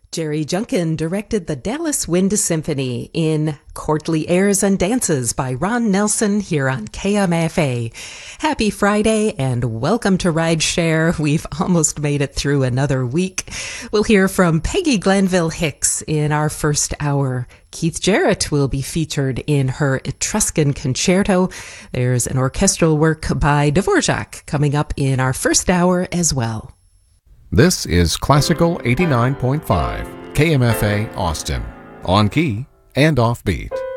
Jerry Junkin directed the Dallas Wind Symphony in Courtly Airs and Dances by Ron Nelson here on KMFA. Happy Friday and welcome to Rideshare. We've almost made it through another week. We'll hear from Peggy Glanville Hicks in our first hour. Keith Jarrett will be featured in her Etruscan Concerto. There's an orchestral work by Dvorak coming up in our first hour as well. This is Classical 89.5, KMFA Austin, on key and offbeat.